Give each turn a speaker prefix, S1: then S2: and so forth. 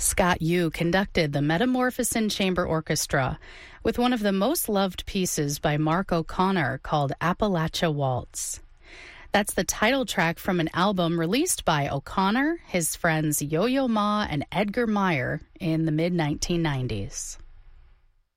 S1: Scott Yu conducted the Metamorphosin Chamber Orchestra with one of the most loved pieces by Mark O'Connor called Appalachia Waltz. That's the title track from an album released by O'Connor, his friends Yo-Yo Ma and Edgar Meyer in the mid-1990s.